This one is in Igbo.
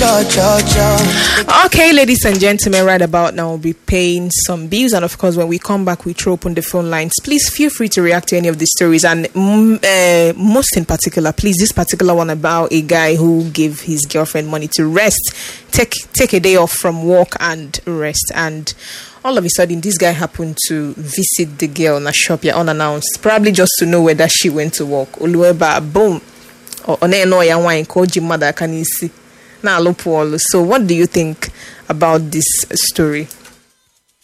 Okay, ladies and gentlemen, right about now we'll be paying some bills, and of course when we come back we throw open the phone lines. Please feel free to react to any of the stories, and most in particular, please, this particular one about a guy who gave his girlfriend money to rest, take a day off from work and rest, and all of a sudden this guy happened to visit the girl in a shop unannounced, probably just to know whether she went to work. Boom, or so what do you think about this story?